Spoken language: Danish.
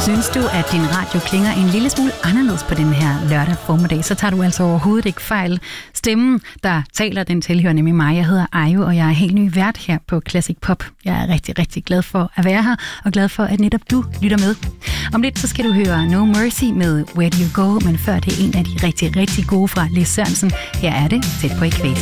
Synes du, at din radio klinger en lille smule anderledes på den her lørdag formiddag, så tager du altså overhovedet ikke fejl. Stemmen, der taler, den tilhører nemlig mig. Jeg hedder Ayo, og jeg er helt ny vært her på Classic Pop. Jeg er rigtig, rigtig glad for at være her, og glad for, at netop du lytter med. Om lidt, så skal du høre No Mercy med Where Do You Go, men før det er en af de rigtig, rigtig gode fra Lis Sørensen. Her er det Tæt på Ækvator.